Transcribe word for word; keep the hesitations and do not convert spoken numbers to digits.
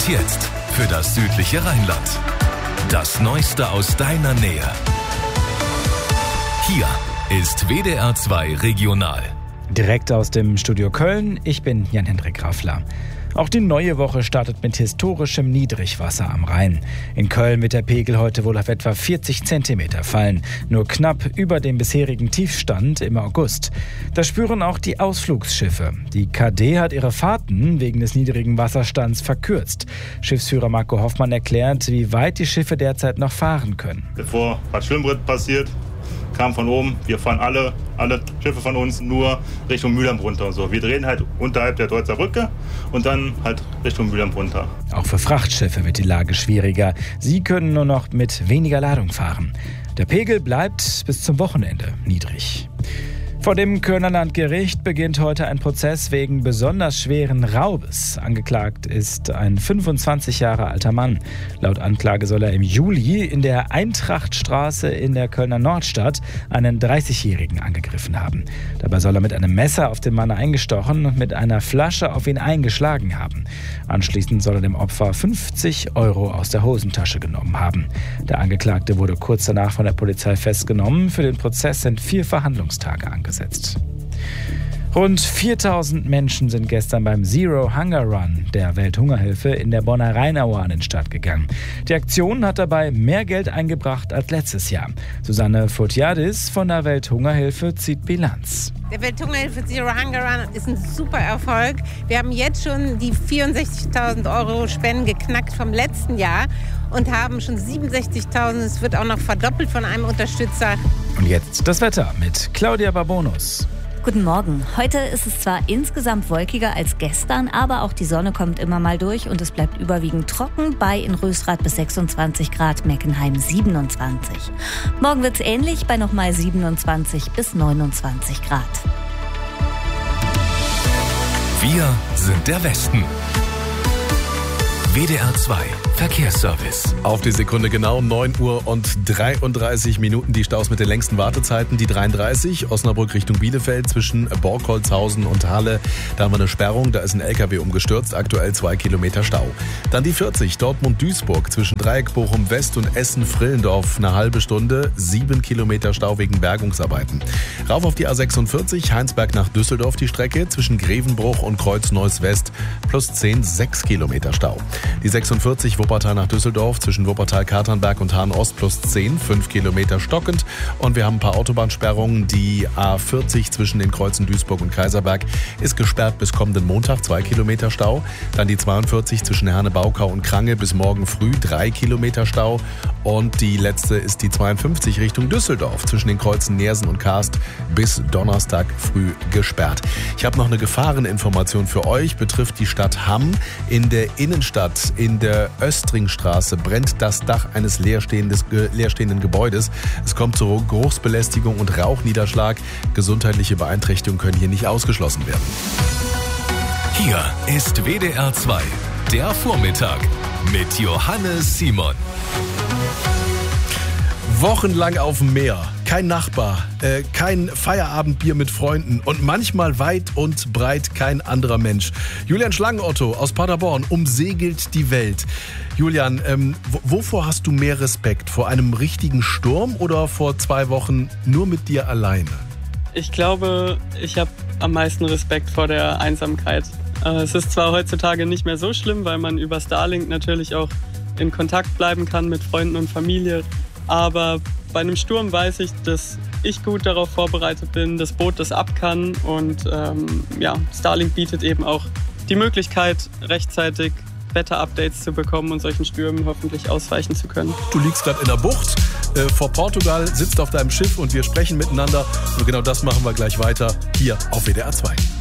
Und jetzt für das südliche Rheinland. Das Neueste aus deiner Nähe. Hier ist W D R zwei Regional. Direkt aus dem Studio Köln, ich bin Jan-Hendrik Raffler. Auch die neue Woche startet mit historischem Niedrigwasser am Rhein. In Köln wird der Pegel heute wohl auf etwa vierzig Zentimeter fallen, nur knapp über dem bisherigen Tiefstand im August. Das spüren auch die Ausflugsschiffe. Die K D hat ihre Fahrten wegen des niedrigen Wasserstands verkürzt. Schiffsführer Marco Hoffmann erklärt, wie weit die Schiffe derzeit noch fahren können. Bevor Bad Schwimmbrett passiert, kam von oben, wir fahren alle, alle Schiffe von uns nur Richtung Mülheim runter. Und so. Wir drehen halt unterhalb der Deutzer Brücke und dann halt Richtung Mülheim runter. Auch für Frachtschiffe wird die Lage schwieriger. Sie können nur noch mit weniger Ladung fahren. Der Pegel bleibt bis zum Wochenende niedrig. Vor dem Kölner Landgericht beginnt heute ein Prozess wegen besonders schweren Raubes. Angeklagt ist ein fünfundzwanzig Jahre alter Mann. Laut Anklage soll er im Juli in der Eintrachtstraße in der Kölner Nordstadt einen dreißigjährigen angegriffen haben. Dabei soll er mit einem Messer auf den Mann eingestochen und mit einer Flasche auf ihn eingeschlagen haben. Anschließend soll er dem Opfer fünfzig Euro aus der Hosentasche genommen haben. Der Angeklagte wurde kurz danach von der Polizei festgenommen. Für den Prozess sind vier Verhandlungstage angesetzt. Rund viertausend Menschen sind gestern beim Zero Hunger Run der Welthungerhilfe in der Bonner Rheinauer an den Start gegangen. Die Aktion hat dabei mehr Geld eingebracht als letztes Jahr. Susanne Fotiadis von der Welthungerhilfe zieht Bilanz. Der Welthungerhilfe Zero Hunger Run ist ein super Erfolg. Wir haben jetzt schon die vierundsechzigtausend Euro Spenden geknackt vom letzten Jahr und haben schon siebenundsechzigtausend. Es wird auch noch verdoppelt von einem Unterstützer. Und jetzt das Wetter mit Claudia Barbonus. Guten Morgen. Heute ist es zwar insgesamt wolkiger als gestern, aber auch die Sonne kommt immer mal durch und es bleibt überwiegend trocken, bei in Rösrath bis sechsundzwanzig Grad, Meckenheim siebenundzwanzig. Morgen wird es ähnlich, bei nochmal siebenundzwanzig bis neunundzwanzig Grad. Wir sind der Westen. W D R zwei Verkehrsservice. Auf die Sekunde genau neun Uhr und dreiunddreißig Minuten. Die Staus mit den längsten Wartezeiten. Die dreiunddreißig, Osnabrück Richtung Bielefeld zwischen Borkholzhausen und Halle. Da haben wir eine Sperrung, da ist ein L K W umgestürzt. Aktuell zwei Kilometer Stau. Dann die vierzig, Dortmund-Duisburg zwischen Dreieck Bochum-West und Essen-Frillendorf. Eine halbe Stunde, sieben Kilometer Stau wegen Bergungsarbeiten. Rauf auf die A sechsundvierzig, Heinsberg nach Düsseldorf die Strecke. Zwischen Grevenbruch und Kreuz-Neuss-West plus zehn, sechs Kilometer Stau. Die sechsundvierzig, Wuppertal nach Düsseldorf, zwischen Wuppertal-Katernberg und Hahn-Ost plus zehn, fünf Kilometer stockend. Und wir haben ein paar Autobahnsperrungen. Die A vierzig zwischen den Kreuzen Duisburg und Kaiserberg ist gesperrt bis kommenden Montag, zwei Kilometer Stau. Dann die zweiundvierzig zwischen Herne-Baukau und Krange bis morgen früh, drei Kilometer Stau. Und die letzte ist die zweiundfünfzig Richtung Düsseldorf, zwischen den Kreuzen Neersen und Karst bis Donnerstag früh gesperrt. Ich habe noch eine Gefahreninformation für euch, betrifft die Stadt Hamm. In der Innenstadt, in der Östringstraße, brennt das Dach eines leerstehenden Gebäudes. Es kommt zur Geruchsbelästigung und Rauchniederschlag. Gesundheitliche Beeinträchtigungen können hier nicht ausgeschlossen werden. Hier ist W D R zwei, der Vormittag mit Johannes Simon. Wochenlang auf dem Meer, kein Nachbar, äh, kein Feierabendbier mit Freunden und manchmal weit und breit kein anderer Mensch. Julian Schlangenotto aus Paderborn umsegelt die Welt. Julian, ähm, wovor hast du mehr Respekt? Vor einem richtigen Sturm oder vor zwei Wochen nur mit dir alleine? Ich glaube, ich habe am meisten Respekt vor der Einsamkeit. Äh, es ist zwar heutzutage nicht mehr so schlimm, weil man über Starlink natürlich auch in Kontakt bleiben kann mit Freunden und Familie. Aber bei einem Sturm weiß ich, dass ich gut darauf vorbereitet bin, das Boot das ab kann. Und ähm, ja, Starlink bietet eben auch die Möglichkeit, rechtzeitig Wetterupdates zu bekommen und solchen Stürmen hoffentlich ausweichen zu können. Du liegst gerade in der Bucht äh, vor Portugal, sitzt auf deinem Schiff und wir sprechen miteinander. Und genau das machen wir gleich weiter hier auf W D R zwei.